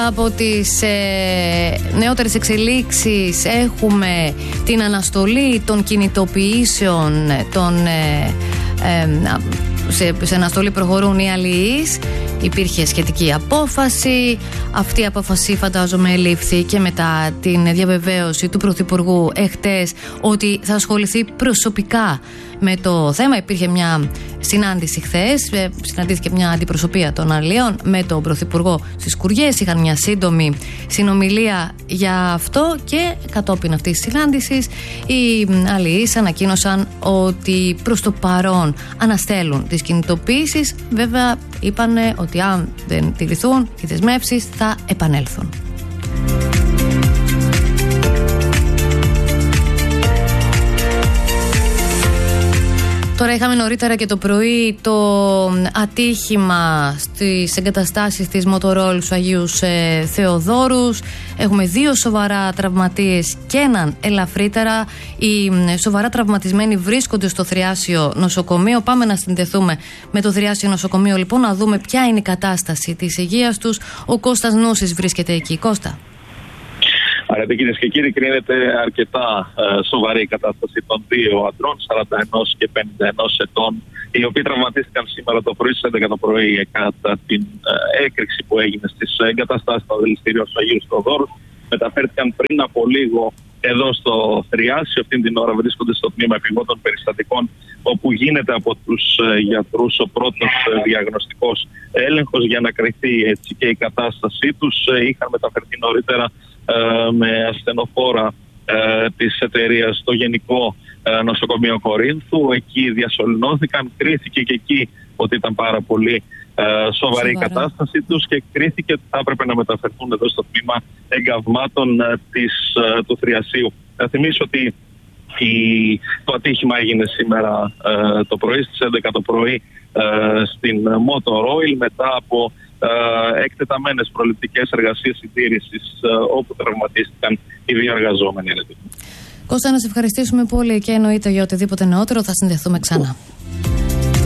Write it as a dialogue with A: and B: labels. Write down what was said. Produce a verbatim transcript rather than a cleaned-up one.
A: Από τις ε, νεότερες εξελίξεις έχουμε την αναστολή των κινητοποιήσεων, των, ε, ε, σε, σε αναστολή προχωρούν οι αλληλείς. Υπήρχε σχετική απόφαση. Αυτή η απόφαση φαντάζομαι λήφθη και μετά την διαβεβαίωση του Πρωθυπουργού εχτες ότι θα ασχοληθεί προσωπικά με το θέμα. Υπήρχε μια συνάντηση χθες, συναντήθηκε μια αντιπροσωπεία των αλλιών με τον Πρωθυπουργό στις Κουριές. Είχαν μια σύντομη συνομιλία για αυτό και κατόπιν αυτής της συνάντησης οι αλλιείς ανακοίνωσαν ότι προς το παρόν αναστέλουν τις κινητοποίησεις. Βέβαια είπαν ότι αν δεν τηρηθούν οι δεσμεύσεις θα επανέλθουν. Τώρα είχαμε νωρίτερα και το πρωί το ατύχημα στις εγκαταστάσεις της Motorol στους Αγίους ε, Θεοδόρους. Έχουμε δύο σοβαρά τραυματίες και έναν ελαφρύτερα. Οι ε, σοβαρά τραυματισμένοι βρίσκονται στο Θριάσιο Νοσοκομείο. Πάμε να συνδεθούμε με το Θριάσιο Νοσοκομείο λοιπόν, να δούμε ποια είναι η κατάσταση της υγείας τους. Ο Κώστας Νούσης βρίσκεται εκεί. Κώστα.
B: Αγαπητοί κυρίες και κύριοι, κρίνεται αρκετά ε, σοβαρή η κατάσταση των δύο αντρών, σαράντα ένα και πενήντα ένα ετών, οι οποίοι τραυματίστηκαν σήμερα το πρωί στις έντεκα το πρωί κατά την ε, έκρηξη που έγινε στις εγκαταστάσεις των δηληστηρίων στους Αγίους Θεοδόρους. Μεταφέρθηκαν πριν από λίγο εδώ στο Θριάσιο. Αυτήν την ώρα βρίσκονται στο τμήμα επιγόντων περιστατικών, όπου γίνεται από τους ε, γιατρούς ο πρώτος ε, διαγνωστικός έλεγχος για να κριθεί έτσι και η κατάστασή τους. Ε, είχαν μεταφερθεί νωρίτερα με ασθενοφόρα ε, της εταιρείας στο Γενικό ε, Νοσοκομείο Κορίνθου. Εκεί διασωληνώθηκαν, κρίθηκε και εκεί ότι ήταν πάρα πολύ ε, σοβαρή η κατάστασή τους και κρίθηκε ότι θα έπρεπε να μεταφερθούν εδώ στο τμήμα εγκαυμάτων ε, της, ε, του Θριασίου. Θα θυμίσω ότι η, το ατύχημα έγινε σήμερα ε, το πρωί, στις έντεκα το πρωί ε, στην Motorol, μετά από Uh, εκτεταμένες προληπτικές εργασίες συντήρησης uh, όπου τραυματίστηκαν οι δύο εργαζόμενοι.
A: Κώστα, να σε ευχαριστήσουμε πολύ και εννοείται για οτιδήποτε νεότερο θα συνδεθούμε ξανά.